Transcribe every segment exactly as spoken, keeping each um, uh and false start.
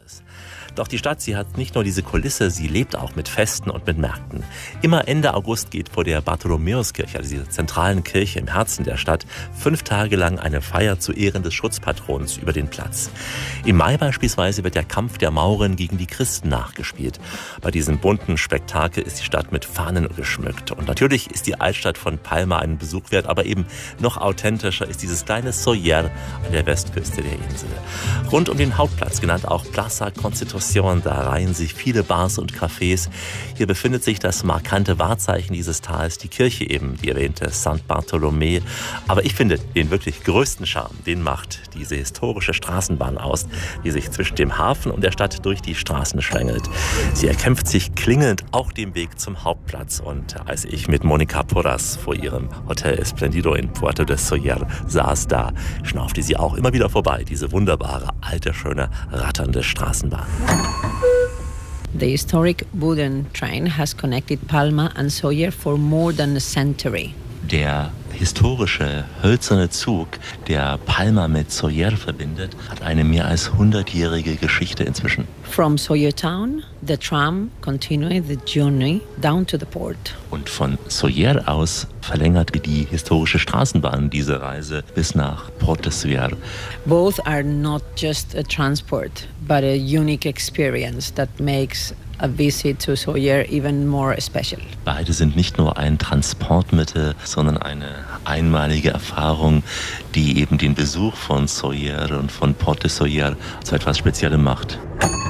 Besonderes. Doch die Stadt, sie hat nicht nur diese Kulisse, sie lebt auch mit Festen und mit Märkten. Immer Ende August geht vor der Bartholomäuskirche, also dieser zentralen Kirche im Herzen der Stadt, fünf Tage lang eine Feier zu Ehren des Schutzpatrons über den Platz. Im Mai beispielsweise wird der Kampf der Mauren gegen die Christen nachgespielt. Bei diesem bunten Spektakel ist die Stadt mit Fahnen geschmückt. Und natürlich ist die Altstadt von Palma einen Besuch wert, aber eben noch authentischer ist dieses kleine Sóller an der Westküste der Insel. Rund um den Hauptplatz, genannt auch Plaza Constitución, da reihen sich viele Bars und Cafés. Hier befindet sich das markante Wahrzeichen dieses Tals, die Kirche eben, die erwähnte Sankt Bartolomé. Aber ich finde, den wirklich größten Charme, den macht diese historische Straßenbahn aus, die sich zwischen dem Hafen und der Stadt durch die Straßen schlängelt. Sie erkämpft sich klingelnd auch den Weg zum Hauptplatz. Und als ich mit Monica Porras vor ihrem Hotel Esplendido in Puerto de Sóller saß, da schnaufte sie auch immer wieder vorbei, diese wunderbare, alte, schöne, ratternde Straßenbahn. The historic wooden train has connected Palma and Sóller for more than a century. Der historische, hölzerne Zug, der Palma mit Sóller verbindet, hat eine mehr als hundertjährige Geschichte inzwischen. From Sóller town, the tram continued the journey down to the port. Und von Sóller aus verlängert die historische Straßenbahn diese Reise bis nach Port de Sóller. Both are not just a transport, but a unique experience that makes a visit to Sóller even more special. Beide sind nicht nur ein Transportmittel, sondern eine einmalige Erfahrung, die eben den Besuch von Sóller und von Port de Sóller zu etwas Speziellem macht.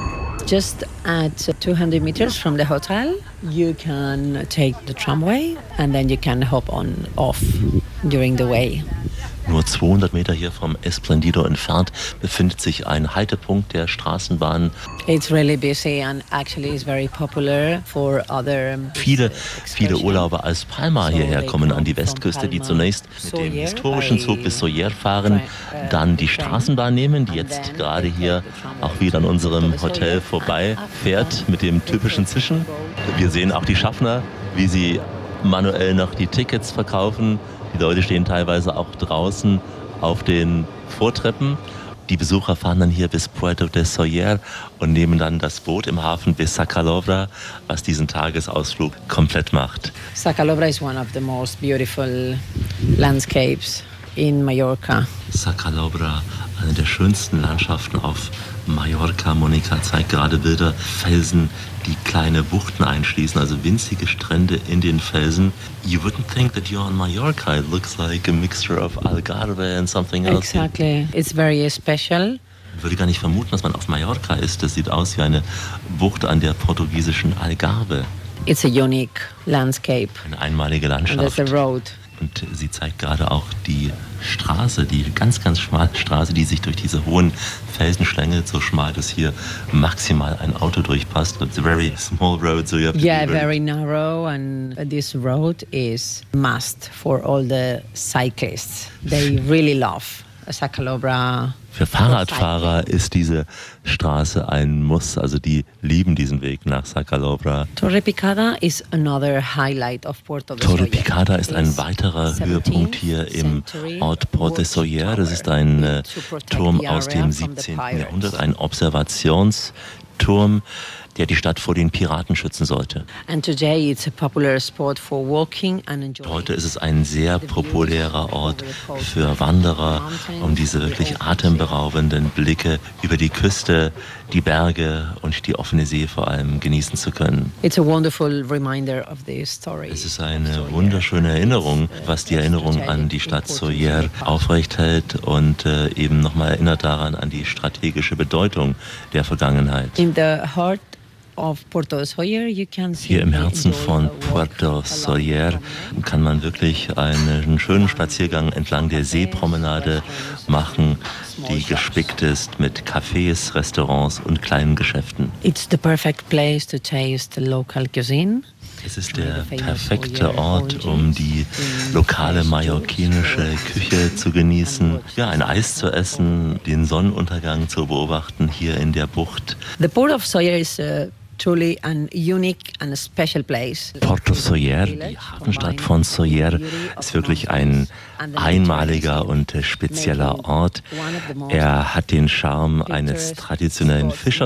Just at two hundred meters from the hotel, you can take the tramway and then you can hop on off during the way. Nur zweihundert Meter hier vom Esplendido entfernt befindet sich ein Haltepunkt der Straßenbahn. It's really busy and actually is very popular for other. Viele, viele Urlauber aus Palma hierher kommen an die Westküste, die zunächst mit dem historischen Zug bis Sóller fahren, dann die Straßenbahn nehmen, die jetzt gerade hier auch wieder an unserem Hotel vorbei fährt mit dem typischen Zischen. Wir sehen auch die Schaffner, wie sie manuell noch die Tickets verkaufen. Die Leute stehen teilweise auch draußen auf den Vortreppen. Die Besucher fahren dann hier bis Puerto de Sóller und nehmen dann das Boot im Hafen bis Sacalobra, was diesen Tagesausflug komplett macht. Sacalobra is one of the most beautiful landscapes in Mallorca. Sacalobra, eine der schönsten Landschaften auf Mallorca. Monica zeigt gerade Bilder, Felsen, die kleine Buchten einschließen, also winzige Strände in den Felsen. You wouldn't think that you're on Mallorca. It looks like a mixture of Algarve and something else. Exactly. It's very special. Ich würde gar nicht vermuten, dass man auf Mallorca ist. Das sieht aus wie eine Bucht an der portugiesischen Algarve. It's a unique landscape. Eine einmalige Landschaft. And there's a road. Und sie zeigt gerade auch die Straße, die ganz, ganz schmale Straße, die sich durch diese hohen Felsen schlängelt, so schmal, dass hier maximal ein Auto durchpasst. It's a very small road, so you have to Yeah, be very, very narrow, and this road is must for all the cyclists. They really love Sacalobra. Für Fahrradfahrer ist diese Straße ein Muss, also die lieben diesen Weg nach Sacalobra. Torre Picada is another highlight of Puerto de Torre Sóller. Picada ist ein weiterer Höhepunkt hier im Ort Port de Sóller. Das ist ein äh, Turm aus dem siebzehnten Jahrhundert, ein Observationsturm, der die Stadt vor den Piraten schützen sollte. Heute ist es ein sehr populärer Ort für Wanderer, um diese wirklich atemberaubenden Blicke über die Küste, die Berge und die offene See vor allem genießen zu können. Es ist eine wunderschöne Erinnerung, was die Erinnerung an die Stadt Sóller aufrecht hält und äh, eben nochmal erinnert daran an die strategische Bedeutung der Vergangenheit. In the heart Hier im Herzen von Puerto Sóller kann man wirklich einen schönen Spaziergang entlang der Seepromenade machen, die gespickt ist mit Cafés, Restaurants und kleinen Geschäften. It's the perfect place to taste local cuisine. Es ist der perfekte Ort, um die lokale mallorquinische Küche zu genießen, ja, ein Eis zu essen, den Sonnenuntergang zu beobachten hier in der Bucht. The Port of Sóller is uh, truly an unique and a special place. Port of Sóller, die Hafenstadt von Sóller, ist wirklich ein einmaliger und spezieller Ort. Er hat den Charme eines traditionellen Fischers.